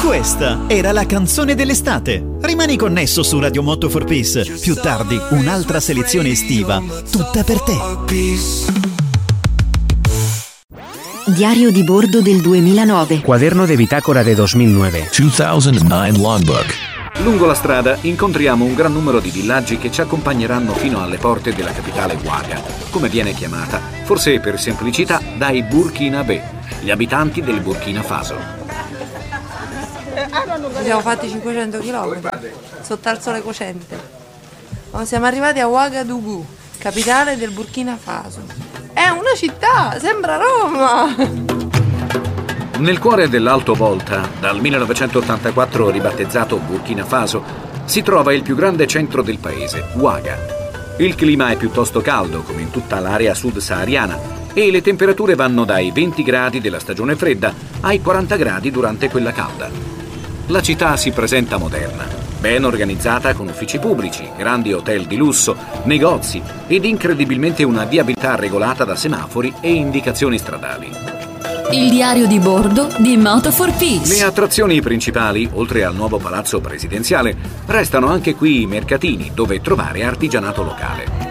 Questa era la canzone dell'estate. Rimani connesso su Radio Moto for Peace. Più tardi un'altra selezione estiva, tutta per te. Diario di bordo del 2009. Cuaderno de bitácora de 2009. 2009 logbook. Lungo la strada incontriamo un gran numero di villaggi che ci accompagneranno fino alle porte della capitale Ouaga, come viene chiamata, forse per semplicità, dai Burkinabè, gli abitanti del Burkina Faso. Abbiamo fatti 500 km sotto al sole cocente. Siamo arrivati a Ouagadougou, capitale del Burkina Faso. È una città, sembra Roma! Nel cuore dell'Alto Volta, dal 1984 ribattezzato Burkina Faso, si trova il più grande centro del paese, Ouaga. Il clima è piuttosto caldo, come in tutta l'area sud-sahariana, e le temperature vanno dai 20 gradi della stagione fredda ai 40 gradi durante quella calda. La città si presenta moderna, ben organizzata con uffici pubblici, grandi hotel di lusso, negozi ed incredibilmente una viabilità regolata da semafori e indicazioni stradali. Il diario di bordo di Moto for Peace. Le attrazioni principali, oltre al nuovo palazzo presidenziale, restano anche qui i mercatini dove trovare artigianato locale.